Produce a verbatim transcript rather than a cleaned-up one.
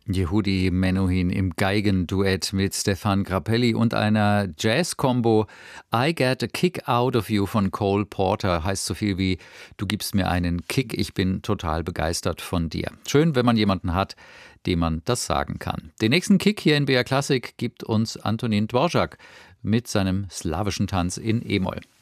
Yehudi Menuhin im Geigenduett mit Stefan Grappelli und einer Jazz-Kombo. I Get a Kick Out of You von Cole Porter heißt so viel wie: Du gibst mir einen Kick, ich bin total begeistert von dir. Schön, wenn man jemanden hat, dem man das sagen kann. Den nächsten Kick hier in B R Klassik gibt uns Antonin Dvorak mit seinem slawischen Tanz in E-Moll.